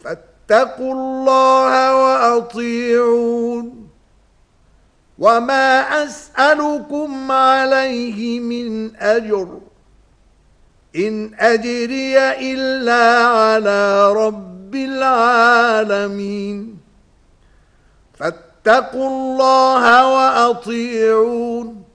فاتقوا الله وأطيعون. وما أسألكم عليه من أجر، إن أجري إلا على رب العالمين. فاتقوا الله وأطيعون.